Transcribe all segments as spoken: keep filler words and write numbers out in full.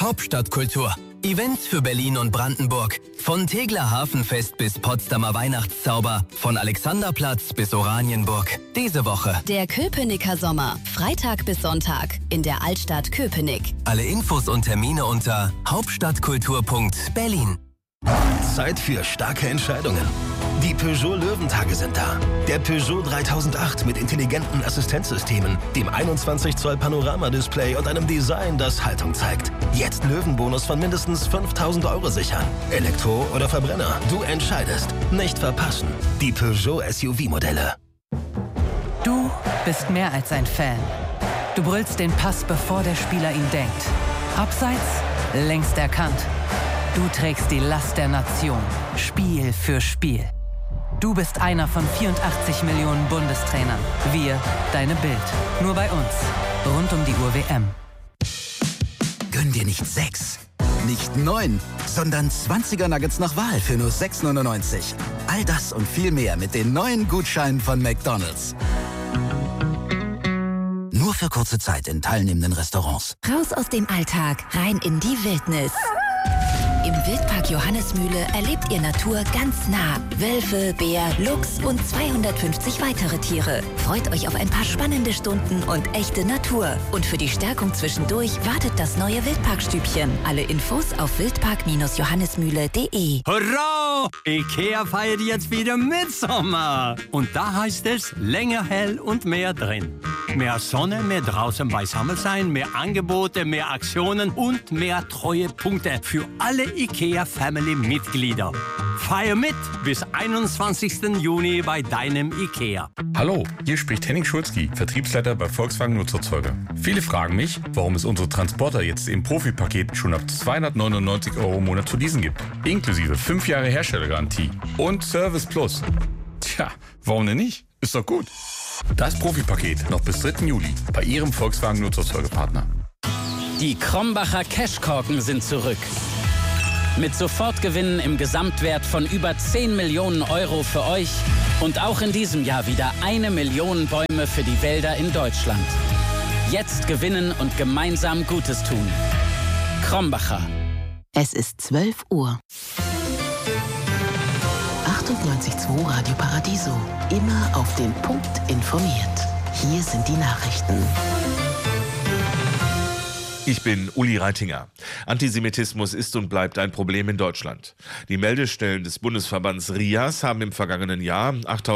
Hauptstadtkultur. Events für Berlin und Brandenburg. Von Tegler Hafenfest bis Potsdamer Weihnachtszauber. Von Alexanderplatz bis Oranienburg. Diese Woche der Köpenicker Sommer. Freitag bis Sonntag in der Altstadt Köpenick. Alle Infos und Termine unter hauptstadtkultur punkt berlin. Zeit für starke Entscheidungen. Die Peugeot Löwentage sind da. Der Peugeot dreitausendacht mit intelligenten Assistenzsystemen, dem einundzwanzig Zoll Panoramadisplay und einem Design, das Haltung zeigt. Jetzt Löwenbonus von mindestens fünftausend Euro sichern. Elektro oder Verbrenner, du entscheidest. Nicht verpassen. Die Peugeot S U V-Modelle. Du bist mehr als ein Fan. Du brüllst den Pass, bevor der Spieler ihn denkt. Abseits, längst erkannt. Du trägst die Last der Nation, Spiel für Spiel. Du bist einer von vierundachtzig Millionen Bundestrainern. Wir, deine Bild. Nur bei uns. Rund um die Uhr W M. Gönn dir nicht sechs, nicht neun, sondern zwanziger Nuggets nach Wahl für nur sechs neunundneunzig. All das und viel mehr mit den neuen Gutscheinen von McDonald's. Nur für kurze Zeit in teilnehmenden Restaurants. Raus aus dem Alltag, rein in die Wildnis. Im Wildpark Johannesmühle erlebt ihr Natur ganz nah. Wölfe, Bär, Luchs und zweihundertfünfzig weitere Tiere. Freut euch auf ein paar spannende Stunden und echte Natur. Und für die Stärkung zwischendurch wartet das neue Wildparkstübchen. Alle Infos auf wildpark johannesmühle punkt de. Hurra! IKEA feiert jetzt wieder Mitsommer. Und da heißt es länger hell und mehr drin. Mehr Sonne, mehr draußen beisammen sein, mehr Angebote, mehr Aktionen und mehr Treuepunkte für alle IKEA-Family-Mitglieder. Feier mit bis einundzwanzigsten Juni bei deinem IKEA. Hallo, hier spricht Henning Schulzki, Vertriebsleiter bei Volkswagen Nutzerzeuger. Viele fragen mich, warum es unsere Transporter jetzt im Profipaket schon ab zweihundertneunundneunzig Euro im Monat zu leasen gibt. Inklusive fünf Jahre Herstellergarantie und Service Plus. Tja, warum denn nicht? Ist doch gut. Das Profipaket noch bis dritten Juli bei Ihrem Volkswagen Nutzerzeugerpartner. Die Krombacher Cashkorken sind zurück. Mit Sofortgewinnen im Gesamtwert von über zehn Millionen Euro für euch und auch in diesem Jahr wieder eine Million Bäume für die Wälder in Deutschland. Jetzt gewinnen und gemeinsam Gutes tun. Krombacher. Es ist zwölf Uhr. achtundneunzig Komma zwei Radio Paradiso. Immer auf den Punkt informiert. Hier sind die Nachrichten. Ich bin Uli Reitinger. Antisemitismus ist und bleibt ein Problem in Deutschland. Die Meldestellen des Bundesverbands RIAS haben im vergangenen Jahr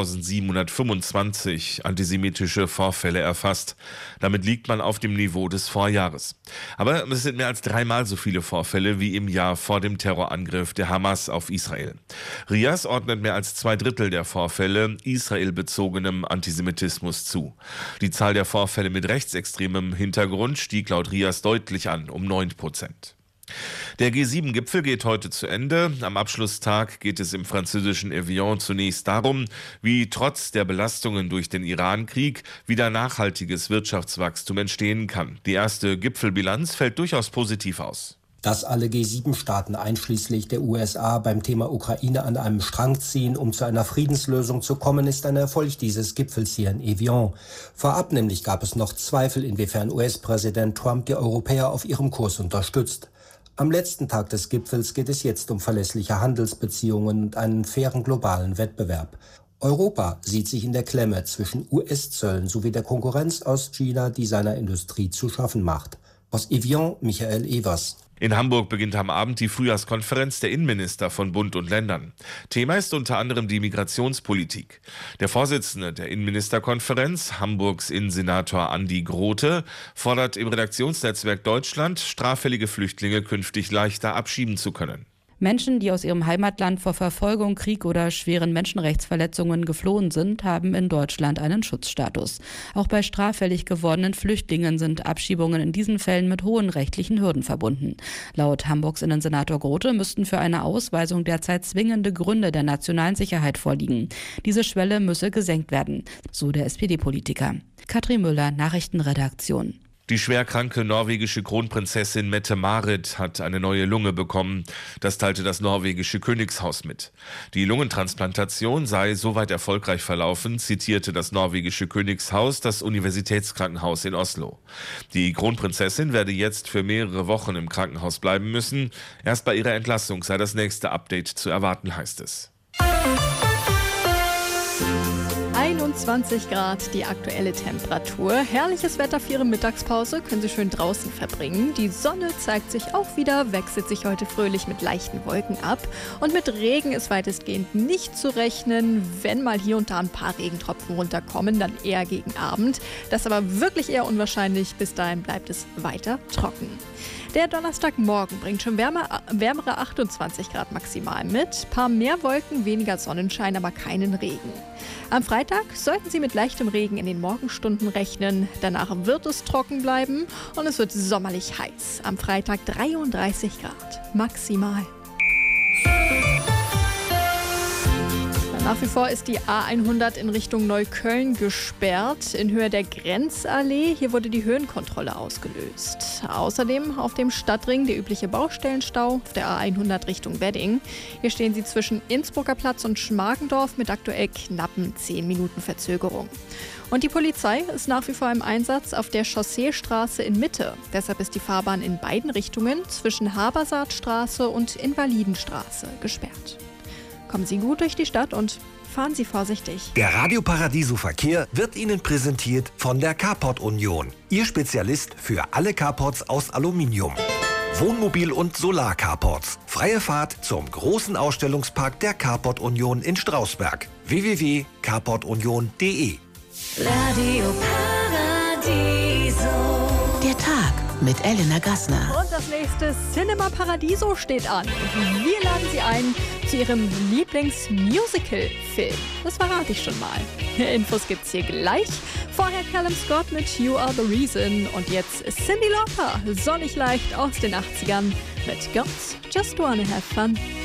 achttausendsiebenhundertfünfundzwanzig antisemitische Vorfälle erfasst. Damit liegt man auf dem Niveau des Vorjahres. Aber es sind mehr als dreimal so viele Vorfälle wie im Jahr vor dem Terrorangriff der Hamas auf Israel. RIAS ordnet mehr als zwei Drittel der Vorfälle israelbezogenem Antisemitismus zu. Die Zahl der Vorfälle mit rechtsextremem Hintergrund stieg laut RIAS deutlich an, um neun Prozent. Der G sieben Gipfel geht heute zu Ende. Am Abschlusstag geht es im französischen Evian zunächst darum, wie trotz der Belastungen durch den Iran-Krieg wieder nachhaltiges Wirtschaftswachstum entstehen kann. Die erste Gipfelbilanz fällt durchaus positiv aus. Dass alle G sieben Staaten einschließlich der U S A beim Thema Ukraine an einem Strang ziehen, um zu einer Friedenslösung zu kommen, ist ein Erfolg dieses Gipfels hier in Evian. Vorab nämlich gab es noch Zweifel, inwiefern U S-Präsident Trump die Europäer auf ihrem Kurs unterstützt. Am letzten Tag des Gipfels geht es jetzt um verlässliche Handelsbeziehungen und einen fairen globalen Wettbewerb. Europa sieht sich in der Klemme zwischen U S-Zöllen sowie der Konkurrenz aus China, die seiner Industrie zu schaffen macht. Aus Evian, Michael Evers. In Hamburg beginnt am Abend die Frühjahrskonferenz der Innenminister von Bund und Ländern. Thema ist unter anderem die Migrationspolitik. Der Vorsitzende der Innenministerkonferenz, Hamburgs Innensenator Andi Grote, fordert im Redaktionsnetzwerk Deutschland, straffällige Flüchtlinge künftig leichter abschieben zu können. Menschen, die aus ihrem Heimatland vor Verfolgung, Krieg oder schweren Menschenrechtsverletzungen geflohen sind, haben in Deutschland einen Schutzstatus. Auch bei straffällig gewordenen Flüchtlingen sind Abschiebungen in diesen Fällen mit hohen rechtlichen Hürden verbunden. Laut Hamburgs Innensenator Grote müssten für eine Ausweisung derzeit zwingende Gründe der nationalen Sicherheit vorliegen. Diese Schwelle müsse gesenkt werden, so der S P D-Politiker. Katrin Müller, Nachrichtenredaktion. Die schwerkranke norwegische Kronprinzessin Mette-Marit hat eine neue Lunge bekommen. Das teilte das norwegische Königshaus mit. Die Lungentransplantation sei soweit erfolgreich verlaufen, zitierte das norwegische Königshaus das Universitätskrankenhaus in Oslo. Die Kronprinzessin werde jetzt für mehrere Wochen im Krankenhaus bleiben müssen. Erst bei ihrer Entlassung sei das nächste Update zu erwarten, heißt es. einundzwanzig Grad die aktuelle Temperatur. Herrliches Wetter für Ihre Mittagspause. Können Sie schön draußen verbringen. Die Sonne zeigt sich auch wieder, wechselt sich heute fröhlich mit leichten Wolken ab. Und mit Regen ist weitestgehend nicht zu rechnen. Wenn mal hier und da ein paar Regentropfen runterkommen, dann eher gegen Abend. Das ist aber wirklich eher unwahrscheinlich. Bis dahin bleibt es weiter trocken. Der Donnerstagmorgen bringt schon wärmer, wärmere achtundzwanzig Grad maximal mit. Paar mehr Wolken, weniger Sonnenschein, aber keinen Regen. Am Freitag sollten Sie mit leichtem Regen in den Morgenstunden rechnen. Danach wird es trocken bleiben und es wird sommerlich heiß. Am Freitag dreiunddreißig Grad maximal. Nach wie vor ist die A hundert in Richtung Neukölln gesperrt, in Höhe der Grenzallee. Hier wurde die Höhenkontrolle ausgelöst. Außerdem auf dem Stadtring der übliche Baustellenstau auf der A hundert Richtung Wedding. Hier stehen Sie zwischen Innsbrucker Platz und Schmargendorf mit aktuell knappen zehn Minuten Verzögerung. Und die Polizei ist nach wie vor im Einsatz auf der Chausseestraße in Mitte. Deshalb ist die Fahrbahn in beiden Richtungen zwischen Habersaatstraße und Invalidenstraße gesperrt. Kommen Sie gut durch die Stadt und fahren Sie vorsichtig. Der Radio Paradiso Verkehr wird Ihnen präsentiert von der Carport Union. Ihr Spezialist für alle Carports aus Aluminium. Wohnmobil- und Solar-Carports. Freie Fahrt zum großen Ausstellungspark der Carport Union in Strausberg. w w w punkt carport union punkt d e Radio Paradiso. Der Tag mit Elena Gassner. Und das nächste Cinema Paradiso steht an. Und wir laden Sie ein zu Ihrem Lieblings-Musical-Film. Das verrate ich schon mal. Infos gibt's hier gleich. Vorher Callum Scott mit You Are The Reason. Und jetzt Cyndi Lauper, sonnig leicht aus den achtzigern mit Girls Just Wanna Have Fun.